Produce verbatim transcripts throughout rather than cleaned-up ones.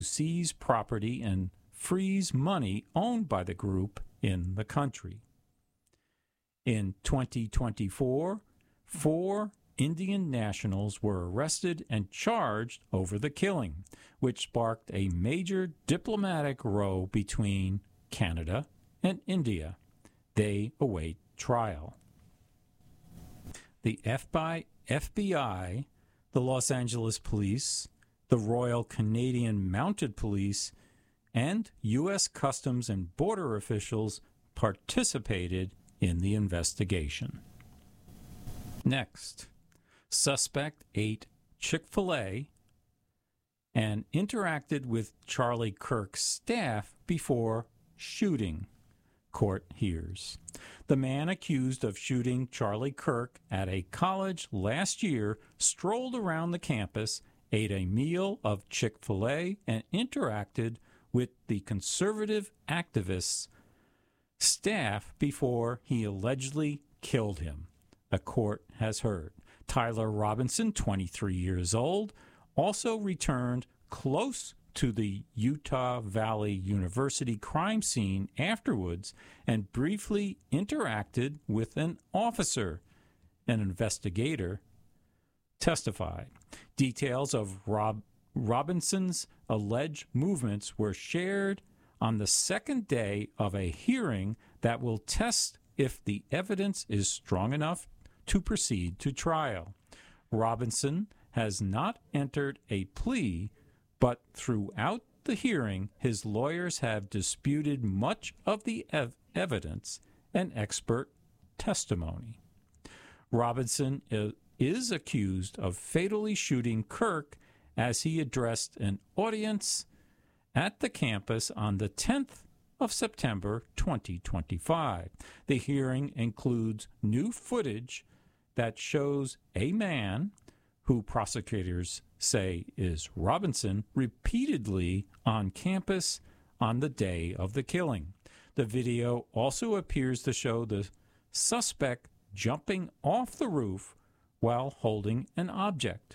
seize property and freeze money owned by the group in the country. In twenty twenty-four, four Indian nationals were arrested and charged over the killing, which sparked a major diplomatic row between Canada and India. They await trial. The F B I, the Los Angeles Police, the Royal Canadian Mounted Police, and U S Customs and Border officials participated in the investigation. Next, suspect ate Chick-fil-A and interacted with Charlie Kirk's staff before shooting, court hears. The man accused of shooting Charlie Kirk at a college last year strolled around the campus, ate a meal of Chick-fil-A, and interacted with the conservative activists' staff before he allegedly killed him, a court has heard. Tyler Robinson, twenty-three years old, also returned close to the Utah Valley University crime scene afterwards and briefly interacted with an officer. An investigator testified. Details of Rob Robinson's alleged movements were shared on the second day of a hearing that will test if the evidence is strong enough to proceed to trial. Robinson has not entered a plea, but throughout the hearing, his lawyers have disputed much of the ev- evidence and expert testimony. Robinson is, is accused of fatally shooting Kirk as he addressed an audience at the campus on the tenth of September twenty twenty-five. The hearing includes new footage that shows a man, who prosecutors say is Robinson, repeatedly on campus on the day of the killing. The video also appears to show the suspect jumping off the roof while holding an object.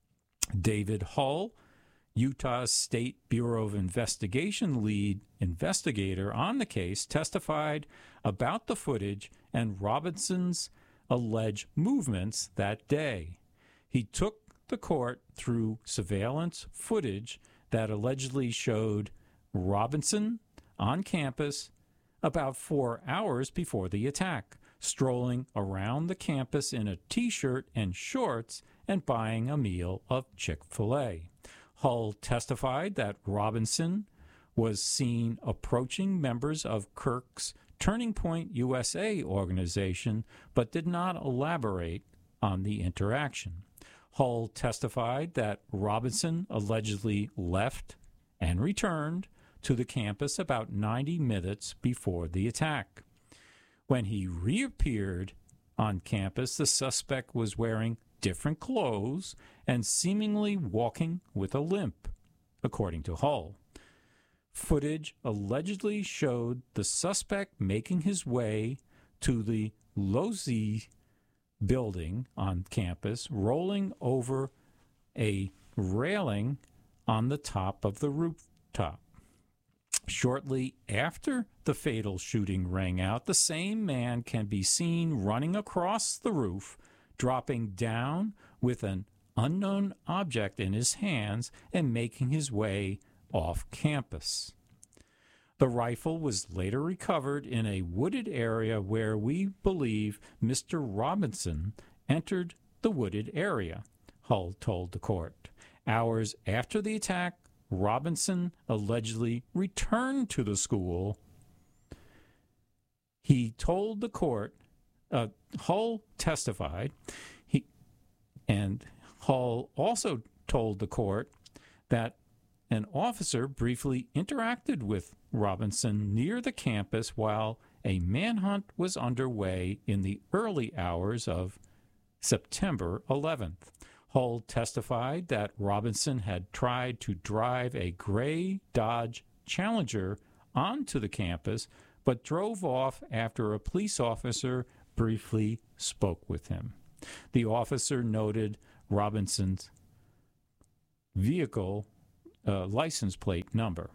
David Hull, Utah State Bureau of Investigation lead investigator on the case, testified about the footage and Robinson's alleged movements that day. He took the court through surveillance footage that allegedly showed Robinson on campus about four hours before the attack, strolling around the campus in a T-shirt and shorts and buying a meal of Chick-fil-A. Hull testified that Robinson was seen approaching members of Kirk's Turning Point U S A organization, but did not elaborate on the interaction. Hull testified that Robinson allegedly left and returned to the campus about ninety minutes before the attack. When he reappeared on campus, the suspect was wearing different clothes and seemingly walking with a limp, according to Hull. Footage allegedly showed the suspect making his way to the Losey building on campus, rolling over a railing on the top of the rooftop. Shortly after the fatal shooting rang out, the same man can be seen running across the roof, dropping down with an unknown object in his hands and making his way off campus. The rifle was later recovered in a wooded area where we believe Mister Robinson entered the wooded area, Hull told the court. Hours after the attack, Robinson allegedly returned to the school. He told the court, uh, Hull testified, he, and Hull also told the court that an officer briefly interacted with Robinson near the campus while a manhunt was underway in the early hours of September eleventh. Hull testified that Robinson had tried to drive a gray Dodge Challenger onto the campus, but drove off after a police officer briefly spoke with him. The officer noted Robinson's vehicle uh, license plate number.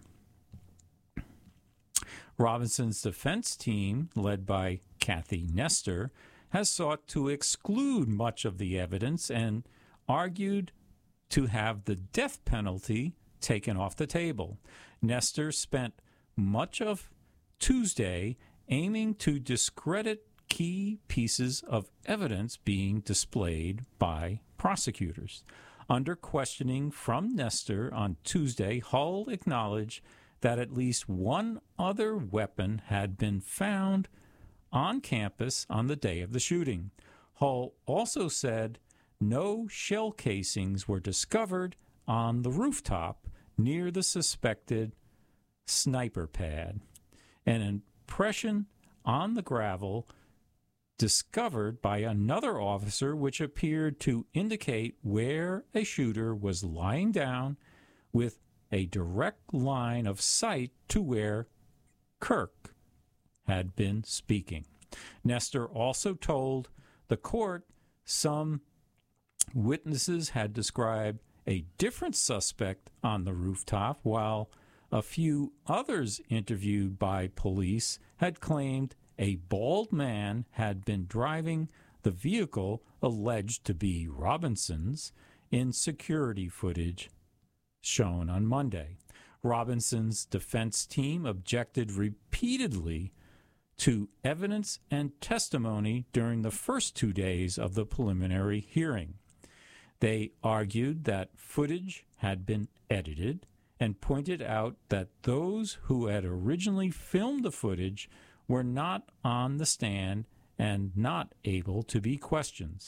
Robinson's defense team, led by Kathy Nestor, has sought to exclude much of the evidence and argued to have the death penalty taken off the table. Nestor spent much of Tuesday aiming to discredit key pieces of evidence being displayed by prosecutors. Under questioning from Nestor on Tuesday, Hull acknowledged that at least one other weapon had been found on campus on the day of the shooting. Hull also said no shell casings were discovered on the rooftop near the suspected sniper pad. An impression on the gravel discovered by another officer which appeared to indicate where a shooter was lying down with a direct line of sight to where Kirk had been speaking. Nestor also told the court some witnesses had described a different suspect on the rooftop, while a few others interviewed by police had claimed a bald man had been driving the vehicle alleged to be Robinson's in security footage shown on Monday. Robinson's defense team objected repeatedly to evidence and testimony during the first two days of the preliminary hearing. They argued that footage had been edited and pointed out that those who had originally filmed the footage were not on the stand and not able to be questioned.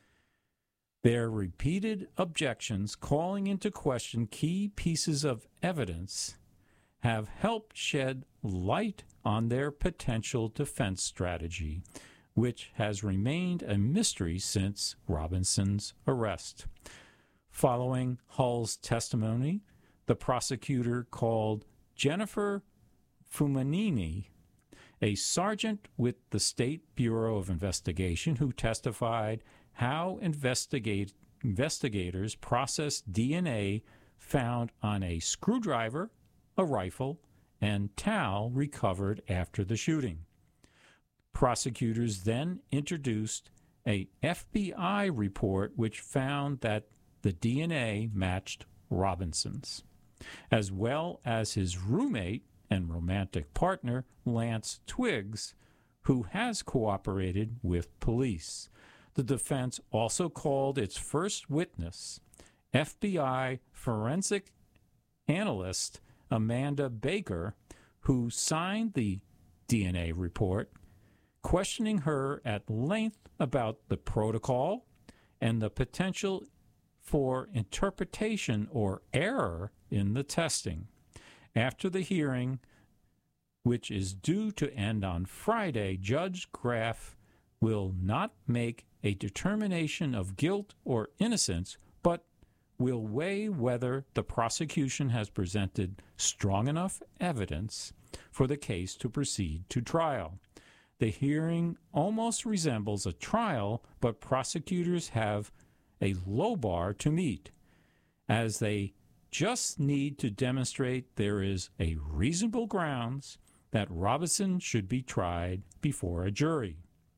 Their repeated objections calling into question key pieces of evidence have helped shed light on their potential defense strategy, which has remained a mystery since Robinson's arrest. Following Hull's testimony, the prosecutor called Jennifer Fumanini, a sergeant with the State Bureau of Investigation, who testified how investigate, investigators processed D N A found on a screwdriver, a rifle, and towel recovered after the shooting. Prosecutors then introduced a F B I report which found that the D N A matched Robinson's, as well as his roommate and romantic partner, Lance Twiggs, who has cooperated with police. The defense also called its first witness, F B I forensic analyst Amanda Baker, who signed the D N A report, questioning her at length about the protocol and the potential for interpretation or error in the testing. After the hearing, which is due to end on Friday, Judge Graff will not make a determination of guilt or innocence, but will weigh whether the prosecution has presented strong enough evidence for the case to proceed to trial. The hearing almost resembles a trial, but prosecutors have a low bar to meet, as they just need to demonstrate there is a reasonable grounds that Robinson should be tried before a jury.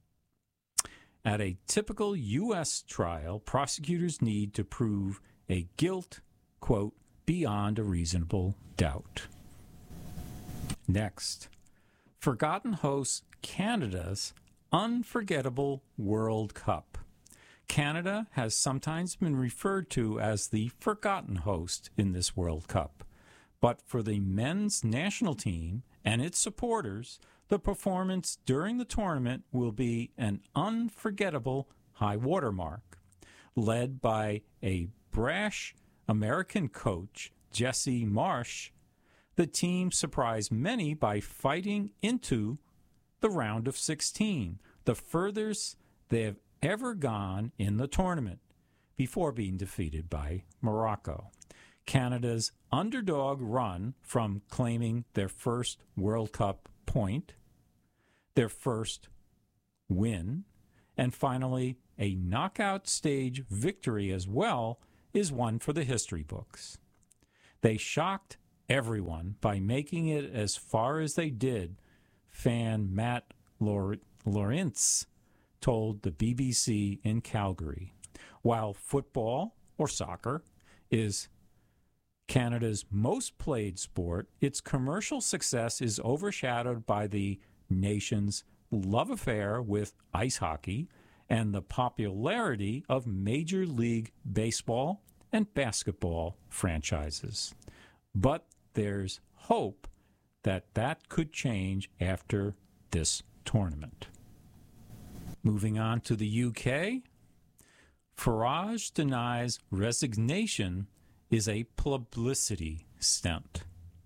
At a typical U S trial, prosecutors need to prove a guilt, quote, beyond a reasonable doubt. Next, forgotten hosts Canada's unforgettable World Cup. Canada has sometimes been referred to as the forgotten host in this World Cup, but for the men's national team and its supporters, the performance during the tournament will be an unforgettable high watermark. Led by a brash American coach, Jesse Marsh, the team surprised many by fighting into the round of sixteen, the furthest they have ever gone in the tournament, before being defeated by Morocco. Canada's underdog run from claiming their first World Cup point, their first win, and finally a knockout stage victory as well, is one for the history books. They shocked everyone by making it as far as they did, fan Matt Lawrence told the B B C in Calgary. While football, or soccer, is Canada's most played sport, its commercial success is overshadowed by the nation's love affair with ice hockey and the popularity of Major League Baseball and basketball franchises. But there's hope that that could change after this tournament. Moving on to the U K, Farage denies resignation is a publicity stunt.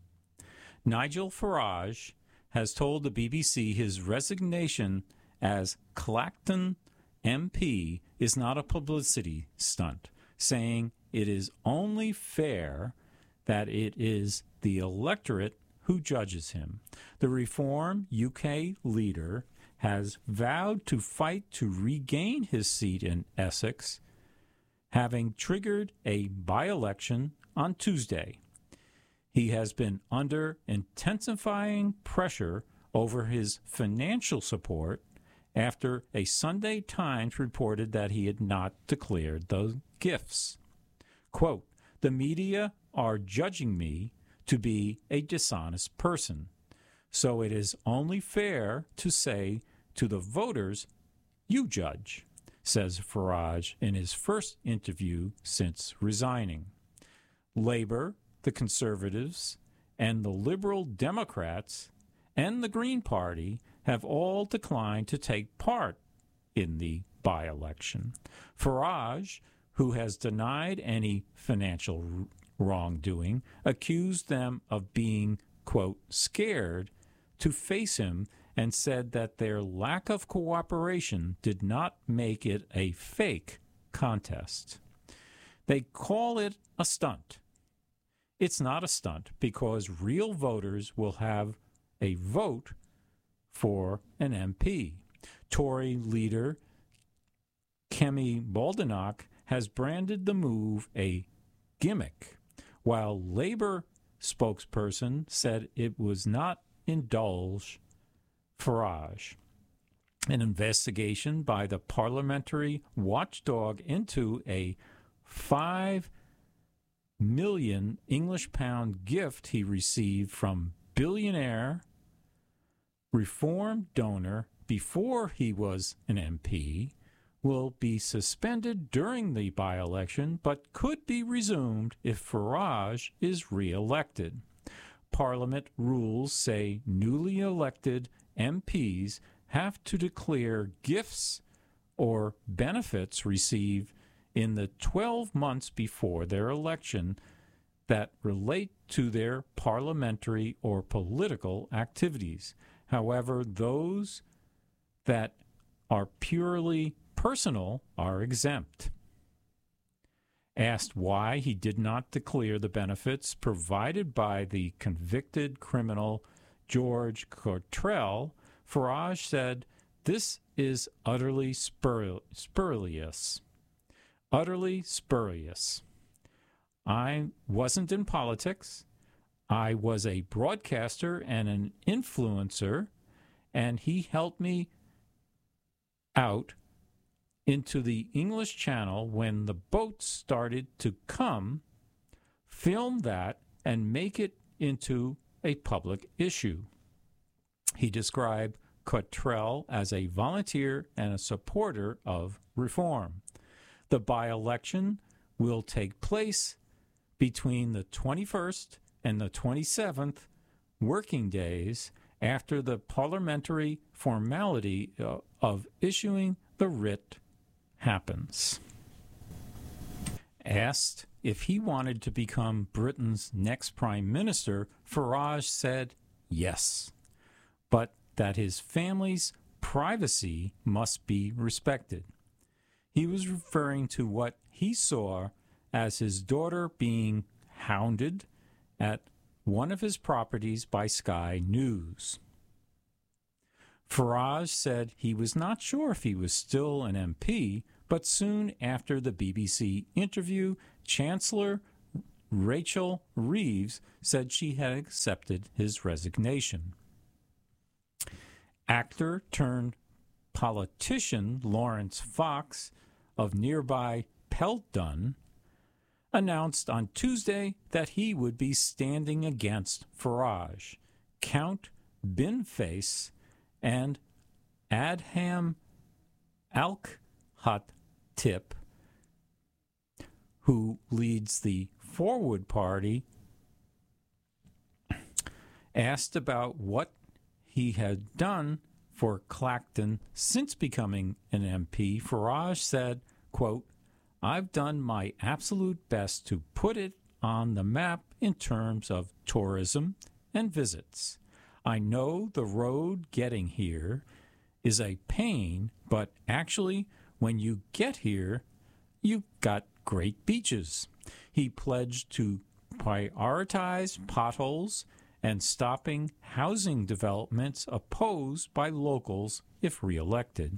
Nigel Farage has told the B B C his resignation as Clacton M P is not a publicity stunt, saying it is only fair that it is the electorate who judges him. The Reform U K leader has vowed to fight to regain his seat in Essex, having triggered a by-election on Tuesday. He has been under intensifying pressure over his financial support after a Sunday Times reported that he had not declared those gifts. Quote, "The media are judging me to be a dishonest person, so it is only fair to say to the voters, you judge," says Farage in his first interview since resigning. Labour, the Conservatives, and the Liberal Democrats and the Green Party have all declined to take part in the by-election. Farage, who has denied any financial wrongdoing, accused them of being, quote, scared to face him and said that their lack of cooperation did not make it a fake contest. They call it a stunt. It's not a stunt because real voters will have a vote for an M P. Tory leader Kemi Badenoch has branded the move a gimmick, while Labour spokesperson said it was not indulge Farage. An investigation by the parliamentary watchdog into a five million English pound gift he received from billionaire Reform donor before he was an M P will be suspended during the by-election but could be resumed if Farage is re-elected. Parliament rules say newly elected M Ps have to declare gifts or benefits received in the twelve months before their election that relate to their parliamentary or political activities. However, those that are purely personal are exempt. Asked why he did not declare the benefits provided by the convicted criminal George Cottrell, Farage said, "This is utterly spur- spurious. Utterly spurious. I wasn't in politics. I was a broadcaster and an influencer, and he helped me out into the English Channel when the boats started to come, film that, and make it into a public issue." He described Cottrell as a volunteer and a supporter of reform. The by-election will take place between the twenty-first and the twenty-seventh working days after the parliamentary formality uh, of issuing the writ happens. Asked if he wanted to become Britain's next prime minister, Farage said yes, but that his family's privacy must be respected. He was referring to what he saw as his daughter being hounded at one of his properties by Sky News. Farage said he was not sure if he was still an M P, but soon after the B B C interview, Chancellor Rachel Reeves said she had accepted his resignation. Actor turned politician Lawrence Fox of nearby Peldon announced on Tuesday that he would be standing against Farage, Count Binface, and Adham Al-Khatib, who leads the Forward Party. Asked about what he had done for Clacton since becoming an M P, Farage said, quote, "I've done my absolute best to put it on the map in terms of tourism and visits. I know the road getting here is a pain, but actually, when you get here, you've got great beaches." He pledged to prioritize potholes and stopping housing developments opposed by locals if reelected.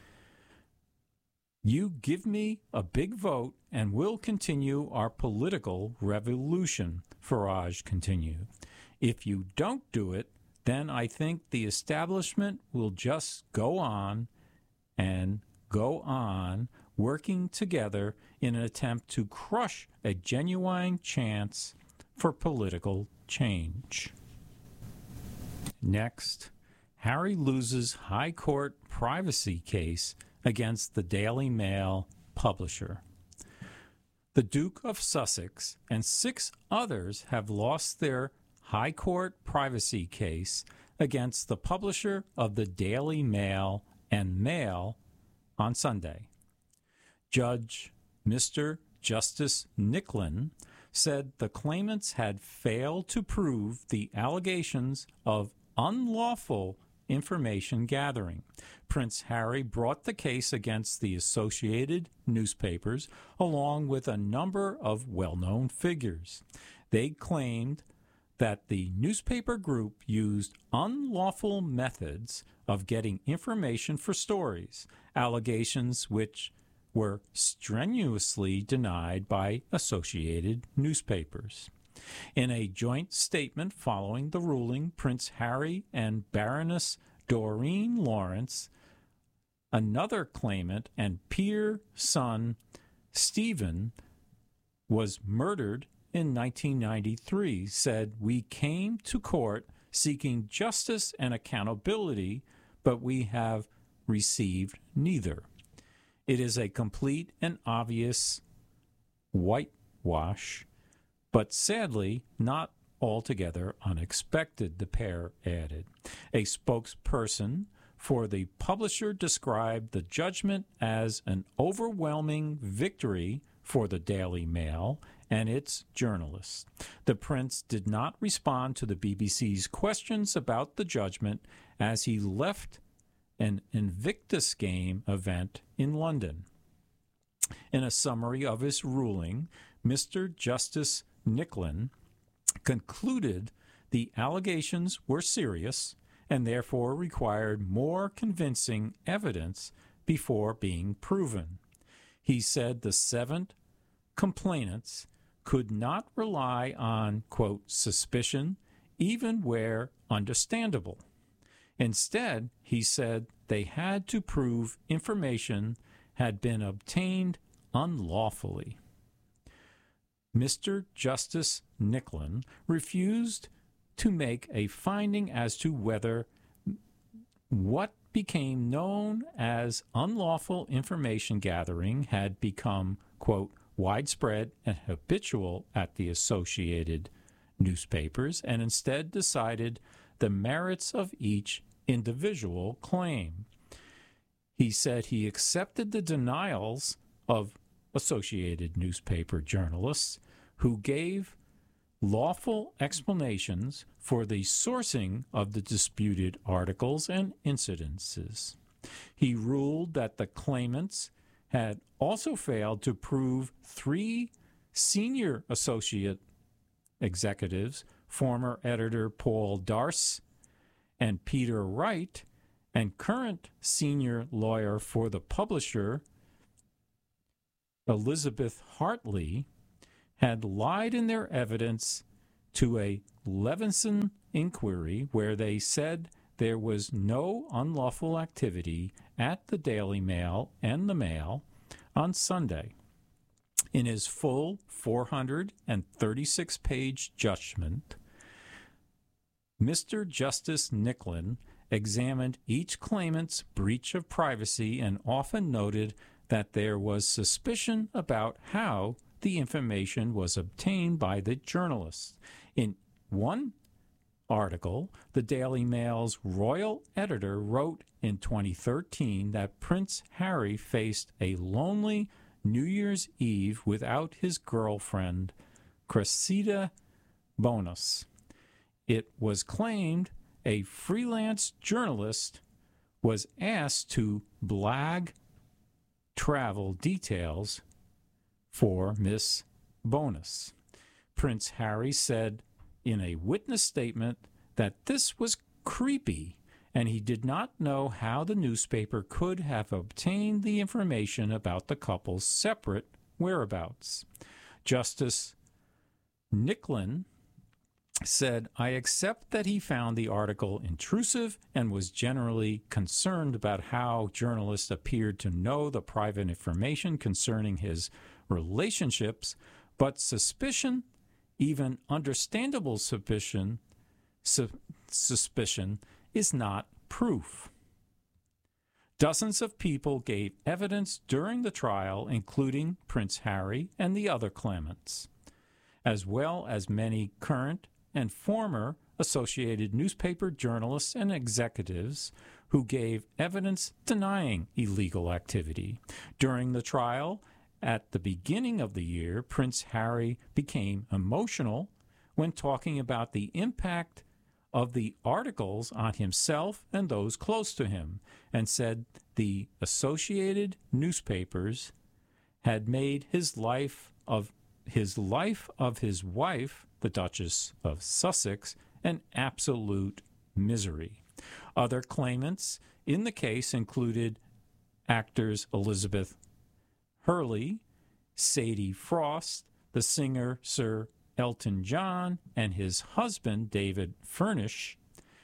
"You give me a big vote and we'll continue our political revolution," Farage continued. "If you don't do it, then I think the establishment will just go on and go on working together in an attempt to crush a genuine chance for political change." Next, Harry loses High Court privacy case against the Daily Mail publisher. The Duke of Sussex and six others have lost their High Court privacy case against the publisher of the Daily Mail and Mail on Sunday. Judge Mister Justice Nicklin said the claimants had failed to prove the allegations of unlawful information gathering. Prince Harry brought the case against the Associated Newspapers along with a number of well-known figures. They claimed that the newspaper group used unlawful methods of getting information for stories, allegations which were strenuously denied by Associated Newspapers. In a joint statement following the ruling, Prince Harry and Baroness Doreen Lawrence, another claimant, and peer son Stephen was murdered in nineteen ninety-three, said, "We came to court seeking justice and accountability, but we have received neither. It is a complete and obvious whitewash, but sadly not altogether unexpected," the pair added. A spokesperson for the publisher described the judgment as an overwhelming victory for the Daily Mail and its journalists. The prince did not respond to the B B C's questions about the judgment as he left an Invictus Game event in London. In a summary of his ruling, Mister Justice Nicklin concluded the allegations were serious and therefore required more convincing evidence before being proven. He said the seven complainants could not rely on, quote, "suspicion, even where understandable." Instead, he said they had to prove information had been obtained unlawfully. Mister Justice Nicklin refused to make a finding as to whether what became known as unlawful information gathering had become, quote, "widespread and habitual at the Associated Newspapers," and instead decided the merits of each individual claim. He said he accepted the denials of Associated Newspaper journalists who gave lawful explanations for the sourcing of the disputed articles and incidences. He ruled that the claimants had also failed to prove three senior associate executives, former editor Paul Darce and Peter Wright, and current senior lawyer for the publisher Elizabeth Hartley, had lied in their evidence to a Levinson inquiry where they said there was no unlawful activity at the Daily Mail and the Mail on Sunday. In his full four hundred thirty-six page judgment, Mister Justice Nicklin examined each claimant's breach of privacy and often noted that there was suspicion about how the information was obtained by the journalists. In one article, the Daily Mail's royal editor wrote in twenty thirteen that Prince Harry faced a lonely New Year's Eve without his girlfriend, Cressida Bonas. It was claimed a freelance journalist was asked to blag travel details for Miss Bonas. Prince Harry said in a witness statement that this was creepy and he did not know how the newspaper could have obtained the information about the couple's separate whereabouts. Justice Nicklin said, "I accept that he found the article intrusive and was generally concerned about how journalists appeared to know the private information concerning his relationships, but suspicion, even understandable suspicion, su- suspicion, is not proof." Dozens of people gave evidence during the trial, including Prince Harry and the other claimants, as well as many current and former Associated Newspaper journalists and executives who gave evidence denying illegal activity. During the trial, at the beginning of the year, Prince Harry became emotional when talking about the impact of the articles on himself and those close to him, and said the Associated Newspapers had made his life of his life of his wife, the Duchess of Sussex, an absolute misery. Other claimants in the case included actors Elizabeth Hurley, Sadie Frost, the singer Sir Elton John and his husband David Furnish,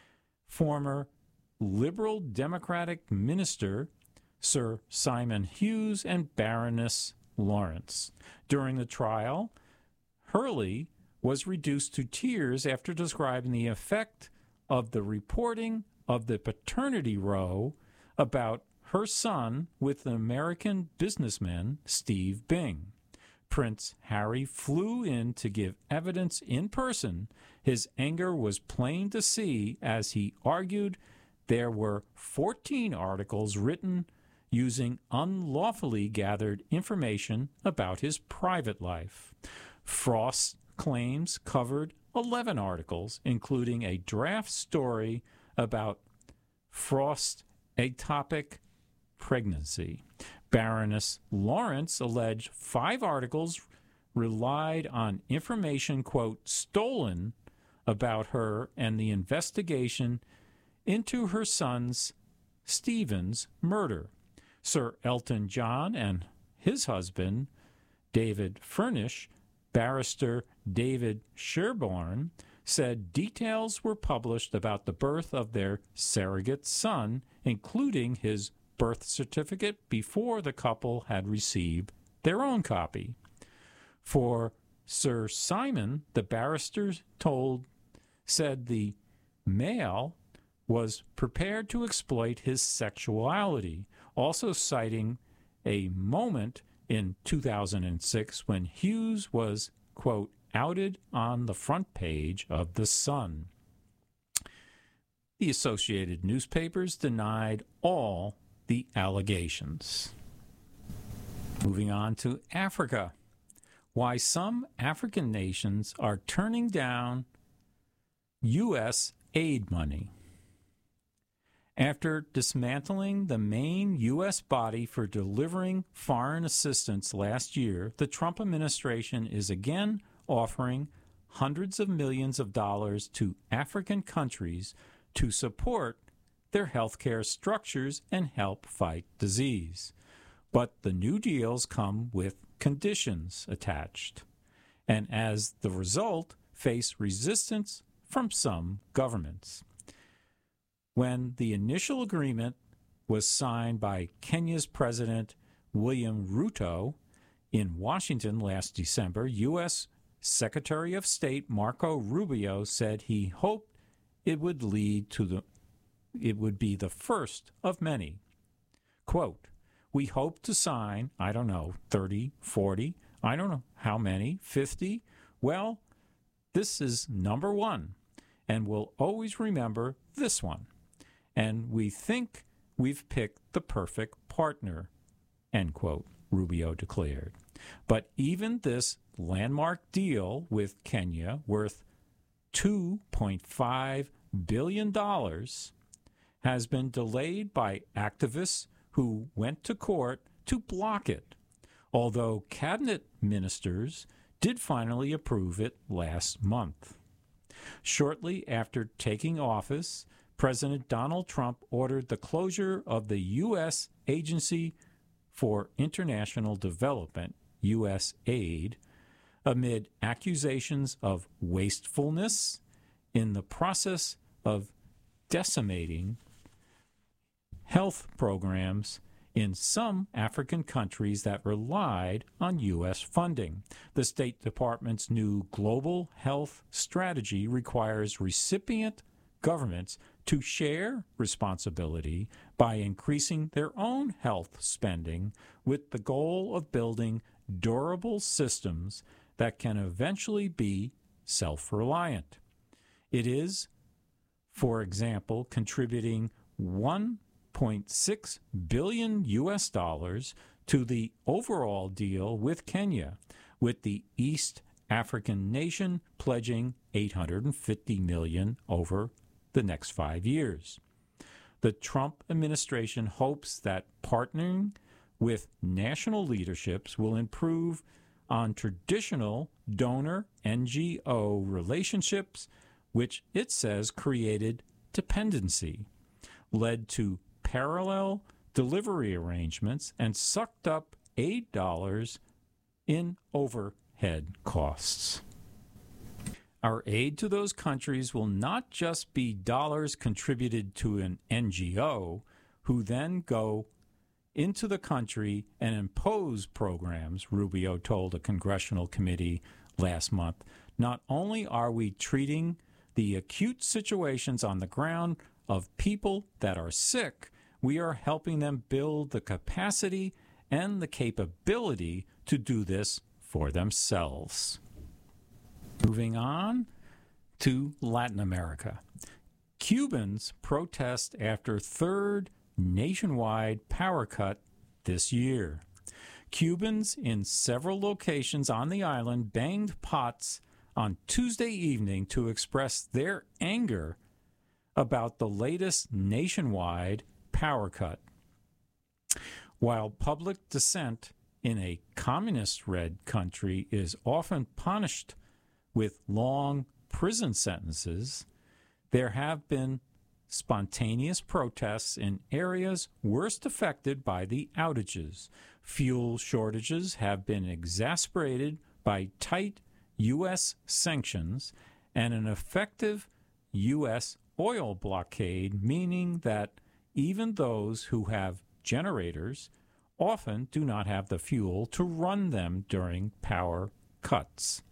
former Liberal Democratic minister Sir Simon Hughes, and Baroness Lawrence. During the trial, Hurley was reduced to tears after describing the effect of the reporting of the paternity row about her son with the American businessman Steve Bing. Prince Harry flew in to give evidence in person. His anger was plain to see as he argued there were fourteen articles written using unlawfully gathered information about his private life. Frost's claims covered eleven articles, including a draft story about Frost's ectopic pregnancy. Baroness Lawrence alleged five articles relied on information, quote, stolen about her and the investigation into her son's, Stephen's, murder. Sir Elton John and his husband, David Furnish, barrister David Sherborne, said details were published about the birth of their surrogate son, including his birth certificate, before the couple had received their own copy. For Sir Simon, the barrister told said the Mail was prepared to exploit his sexuality, also citing a moment in two thousand six when Hughes was, quote, outed on the front page of The Sun. The Associated Newspapers denied all the allegations. Moving on to Africa. Why some African nations are turning down U S aid money. After dismantling the main U S body for delivering foreign assistance last year, the Trump administration is again offering hundreds of millions of dollars to African countries to support their healthcare structures and help fight disease. But the new deals come with conditions attached. and as the result, face resistance from some governments. When the initial agreement was signed by Kenya's President William Ruto in Washington last December, U S Secretary of State Marco Rubio said he hoped it would lead to the it would be the first of many. Quote, "We hope to sign, I don't know, thirty, forty, I don't know how many, fifty. Well, this is number one, and we'll always remember this one. And we think we've picked the perfect partner," end quote, Rubio declared. But even this landmark deal with Kenya, worth two point five billion dollars, has been delayed by activists who went to court to block it, although cabinet ministers did finally approve it last month. Shortly after taking office, President Donald Trump ordered the closure of the U S Agency for International Development, U S A I D, amid accusations of wastefulness in the process of decimating health programs in some African countries that relied on U S funding. The State Department's new global health strategy requires recipient governments to share responsibility by increasing their own health spending with the goal of building durable systems that can eventually be self-reliant. It is, for example, contributing one point six billion U S dollars to the overall deal with Kenya, with the East African nation pledging eight hundred fifty million dollars over the next five years. The Trump administration hopes that partnering with national leaderships will improve on traditional donor N G O relationships, which it says created dependency, led to parallel delivery arrangements, and sucked up aid dollars in overhead costs. Our aid to those countries will not just be dollars contributed to an N G O who then go into the country and impose programs, Rubio told a congressional committee last month. Not only are we treating the acute situations on the ground of people that are sick, we are helping them build the capacity and the capability to do this for themselves. Moving on to Latin America. Cubans protest after third nationwide power cut this year. Cubans in several locations on the island banged pots on Tuesday evening to express their anger about the latest nationwide power cut. While public dissent in a communist-red country is often punished with long prison sentences, there have been spontaneous protests in areas worst affected by the outages. Fuel shortages have been exacerbated by tight U S sanctions and an effective U S oil blockade, meaning that even those who have generators often do not have the fuel to run them during power cuts.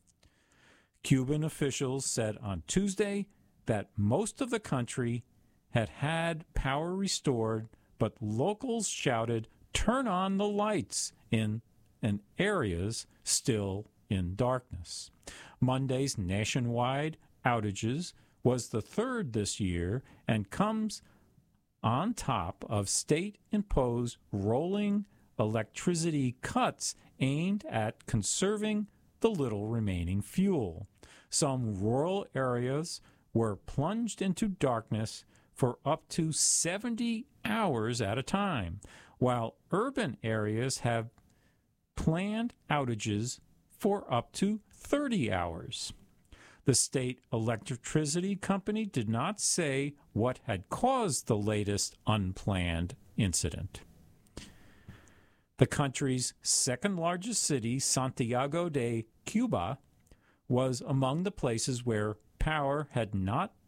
Cuban officials said on Tuesday that most of the country had had power restored, but locals shouted, "Turn on the lights," in, in areas still in darkness. Monday's nationwide outages was the third this year and comes on top of state-imposed rolling electricity cuts aimed at conserving the little remaining fuel. Some rural areas were plunged into darkness for up to seventy hours at a time, while urban areas have planned outages for up to thirty hours. The state electricity company did not say what had caused the latest unplanned incident. The country's second largest city, Santiago de Cuba was among the places where power had not